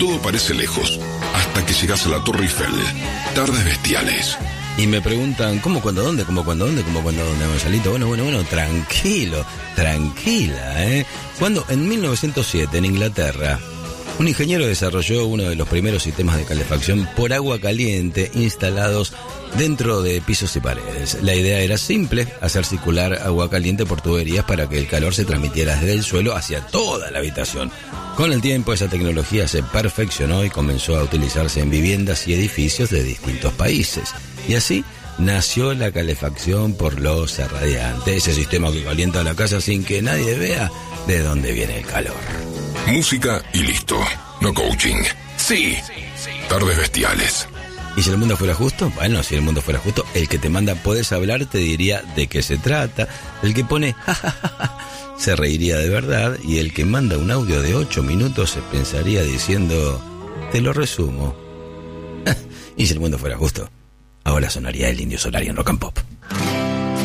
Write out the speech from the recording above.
Todo parece lejos, hasta que llegas a la Torre Eiffel. Tardes bestiales. Y me preguntan, ¿cómo, cuándo, dónde? ¿Cómo, cuándo, dónde? ¿Cómo, cuándo, dónde, Gonzalito? Bueno, tranquila, ¿eh? Cuando, en 1907, en Inglaterra, un ingeniero desarrolló uno de los primeros sistemas de calefacción por agua caliente instalados dentro de pisos y paredes. La idea era simple, hacer circular agua caliente por tuberías para que el calor se transmitiera desde el suelo hacia toda la habitación. Con el tiempo esa tecnología se perfeccionó y comenzó a utilizarse en viviendas y edificios de distintos países. Y así nació la calefacción por losa radiante, ese sistema que calienta la casa sin que nadie vea de dónde viene el calor. Música y listo. No coaching. Sí. Tardes bestiales. ¿Y si el mundo fuera justo? Bueno, si el mundo fuera justo, el que te manda podés hablar te diría de qué se trata. El que pone jajaja se reiría de verdad. Y el que manda un audio de 8 minutos se pensaría diciendo, te lo resumo. Y si el mundo fuera justo, ahora sonaría el Indio Solari en Rock and Pop.